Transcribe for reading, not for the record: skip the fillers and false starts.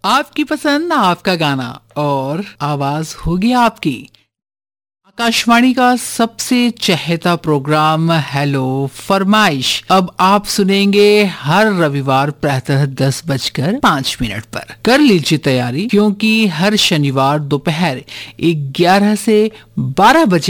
आपकी पसंद आपका गाना और आवाज होगी आपकी। आकाशवाणी का सबसे चहेता प्रोग्राम हेलो फरमाइश अब आप सुनेंगे हर रविवार प्रातः 10:05 पर। कर लीजिए तैयारी क्योंकि हर शनिवार दोपहर 11 से 12 बजे